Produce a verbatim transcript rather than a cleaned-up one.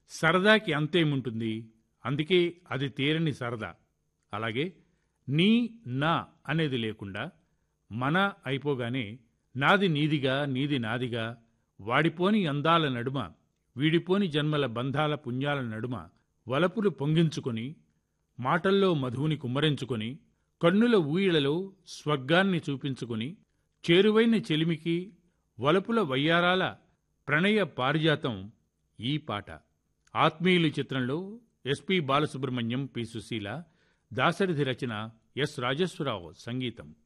సరదాకి అంతేముంటుంది, అందుకే అది తీరని సరదా. అలాగే నీ నా అనేది లేకుండా మన అయిపోగానే నాది నీదిగా నీది నాదిగా, వాడిపోని అందాల నడుమ వీడిపోని జన్మల బంధాల పుణ్యాల నడుమ వలపులు పొంగించుకొని, మాటల్లో మధువుని కుమ్మరించుకొని, కన్నుల ఊయిలలో స్వర్గాన్ని చూపించుకొని, చేరువైన చెలిమికి వలపుల వయ్యారాల ప్రణయ పారిజాతం ఈ పాట. ఆత్మీయులు చిత్రంలో ఎస్పి బాలసుబ్రహ్మణ్యం, పి సుశీల, దాశరథి రచన, ఎస్ రాజేశ్వరరావు సంగీతం.